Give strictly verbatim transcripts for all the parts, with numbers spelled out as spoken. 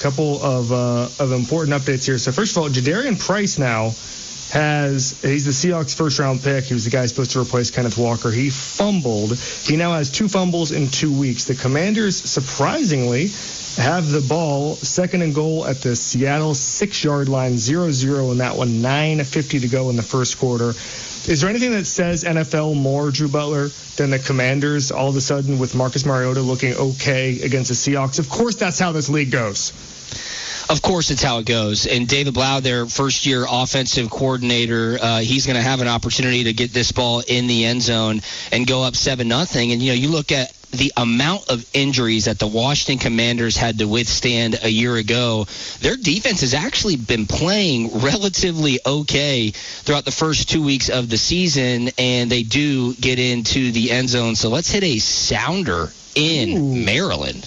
couple of uh, of important updates here. So first of all, Jadarian Price now has, he's the Seahawks first round pick. He was the guy supposed to replace Kenneth Walker. He fumbled. He now has two fumbles in two weeks. The Commanders, surprisingly, have the ball second and goal at the Seattle six-yard line, zero zero in that one, nine fifty to go in the first quarter. Is there anything that says N F L more, Drew Butler, than the Commanders all of a sudden with Marcus Mariota looking okay against the Seahawks? Of course, that's how this league goes. Of course, it's how it goes. And David Blau, their first-year offensive coordinator, uh, he's going to have an opportunity to get this ball in the end zone and go up seven nothing. And, you know, you look at the amount of injuries that the Washington Commanders had to withstand a year ago. Their defense has actually been playing relatively okay throughout the first two weeks of the season, and they do get into the end zone. So let's hit a sounder in Ooh. Maryland.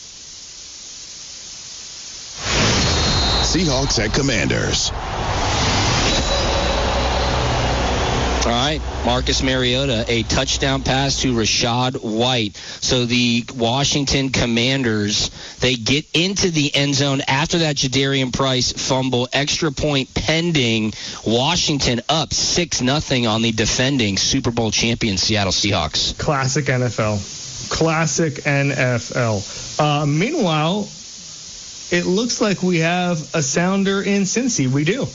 Seahawks at Commanders. All right, Marcus Mariota, a touchdown pass to Rachaad White. So the Washington Commanders, they get into the end zone after that Jadarian Price fumble. Extra point pending. Washington up six nothing on the defending Super Bowl champion Seattle Seahawks. Classic N F L. Classic N F L. Uh, meanwhile, it looks like we have a sounder in Cincy. We do.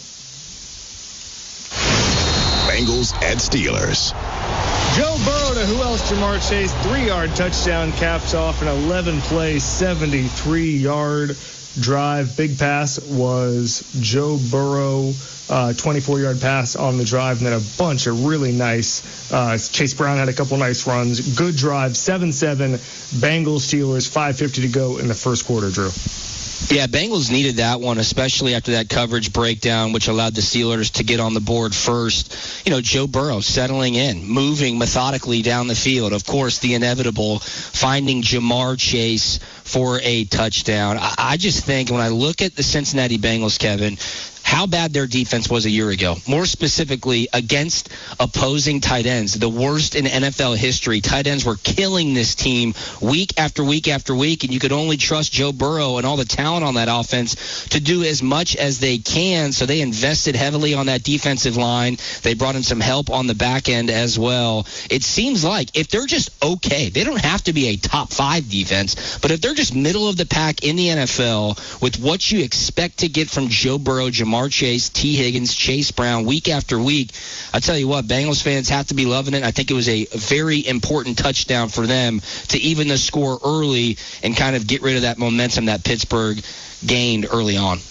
Bengals at Steelers. Joe Burrow to who else? Jamar Chase. Three-yard touchdown caps off an eleven-play, seventy-three-yard drive. Big pass was Joe Burrow, uh, twenty-four-yard pass on the drive, and then a bunch of really nice. Uh, Chase Brown had a couple nice runs. Good drive. seven seven. Bengals Steelers. five fifty to go in the first quarter, Drew. Yeah, Bengals needed that one, especially after that coverage breakdown, which allowed the Steelers to get on the board first. You know, Joe Burrow settling in, moving methodically down the field. Of course, the inevitable, finding Jamar Chase for a touchdown. I, I just think when I look at the Cincinnati Bengals, Kevin, how bad their defense was a year ago. More specifically, against opposing tight ends. The worst in N F L history. Tight ends were killing this team week after week after week, and you could only trust Joe Burrow and all the talent on that offense to do as much as they can. So they invested heavily on that defensive line. They brought in some help on the back end as well. It seems like if they're just okay, they don't have to be a top five defense, but if they're just middle of the pack in the N F L with what you expect to get from Joe Burrow, Jamar Chase, T. Higgins, Chase Brown, week after week, I tell you what, Bengals fans have to be loving it. I think it was a very important touchdown for them to even the score early and kind of get rid of that momentum that Pittsburgh gained early on.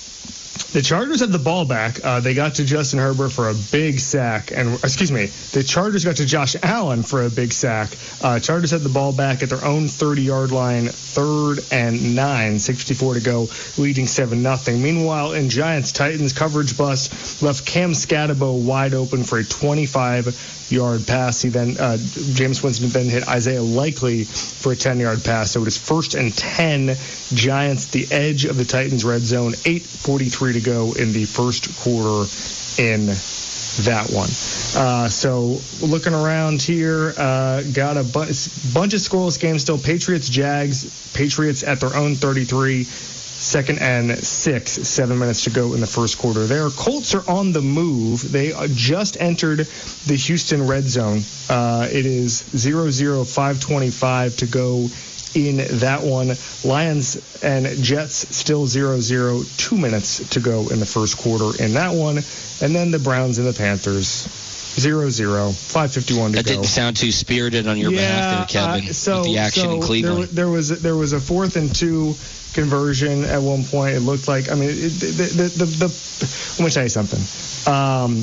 The Chargers had the ball back. Uh, they got to Justin Herbert for a big sack. And excuse me, the Chargers got to Josh Allen for a big sack. Uh, Chargers had the ball back at their own thirty-yard line, third and nine, six fifty-four to go, leading seven nothing. Meanwhile, in Giants-Titans, coverage bust left Cam Scatabo wide open for a twenty-five-yard pass. He then, uh, James Winston then hit Isaiah Likely for a ten-yard pass. So it is first and ten, Giants, the edge of the Titans red zone, eight forty-three to go in the first quarter in that one. Uh, so looking around here, uh, got a bu- bunch of scoreless games still. Patriots, Jags, Patriots at their own thirty-three, second and six, seven minutes to go in the first quarter there. Colts are on the move. They just entered the Houston red zone. Uh, it is zero zero, five twenty-five to go in that one. Lions and Jets still zero zero, two minutes to go in the first quarter in that one. And then the Browns and the Panthers, zero zero, five fifty-one to that go. That didn't sound too spirited on your yeah, behalf there, Kevin, uh, so, with the action so in Cleveland. There, there, was, there was a fourth and two conversion at one point. It looked like, I mean, it, the, the, the, the, let me tell you something. Um,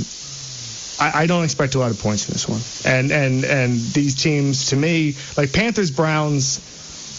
I, I don't expect a lot of points in this one. And, and, and these teams, to me, like Panthers, Browns,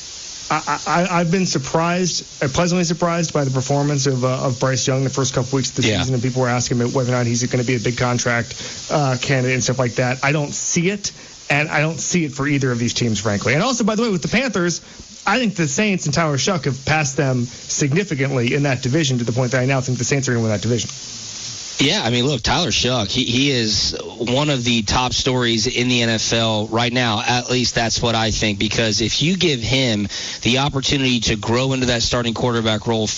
I, I, I've been surprised, uh, pleasantly surprised by the performance of uh, of Bryce Young the first couple weeks of the yeah. season, and people were asking me whether or not he's going to be a big contract uh, candidate and stuff like that. I don't see it, and I don't see it for either of these teams, frankly. And also, by the way, with the Panthers, I think the Saints and Tyler Shuck have passed them significantly in that division to the point that I now think the Saints are going to win that division. Yeah, I mean, look, Tyler Shuck, he, he is one of the top stories in the N F L right now. At least that's what I think, because if you give him the opportunity to grow into that starting quarterback role